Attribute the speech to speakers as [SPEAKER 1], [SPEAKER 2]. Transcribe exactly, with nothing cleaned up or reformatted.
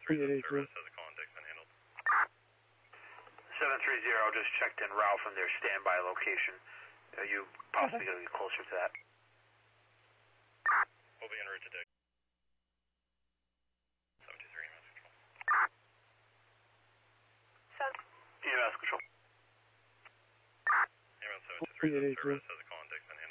[SPEAKER 1] three eight eight three.
[SPEAKER 2] Service has a contact been handled.
[SPEAKER 3] seven three zero just checked in route from their standby location. Are you possibly going to get closer to that?
[SPEAKER 2] We'll be en route to dig. seven two three E M S control.
[SPEAKER 3] E M S control.
[SPEAKER 2] E M S seven two three,
[SPEAKER 1] three eight eight three.
[SPEAKER 2] service has a